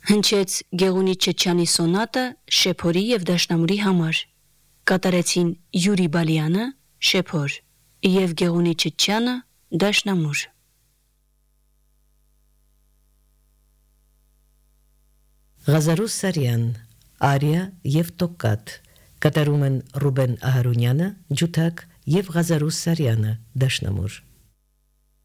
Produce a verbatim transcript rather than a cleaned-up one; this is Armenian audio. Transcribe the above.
Հնչեց Գեղունի Չեչյանի սոնատը շեփորի եւ դաշնամուրի համար։ Կատարեցին Յուրի Բալյանը շեփոր եւ Գեղունի Չեչյանը դաշնամուր։ Ղազարուս Սարյան, Արիա եւ Տոկատ, կատարում են Ռուբեն Ահարոնյանը, ջութակ եւ Ղազարուս Սարյանը, դաշնամուր։